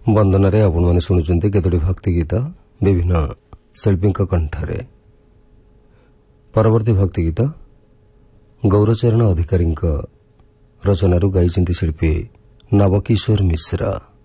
ବନ୍ଦନାରେ ଆପଣମାନେ ଶୁଣୁଛନ୍ତି କେତୋଟି ଭକ୍ତି ଗୀତ ବିଭିନ୍ନ ଶିଳ୍ପୀଙ୍କ କଣ୍ଠରେ। ପରବର୍ତ୍ତୀ ଭକ୍ତି ଗୀତ ଗୌରଚରଣ ଅଧିକାରୀଙ୍କ ରଚନାରୁ ଗାଇଛନ୍ତି ଶିଳ୍ପୀ ନବକିଶୋର ମିଶ୍ର।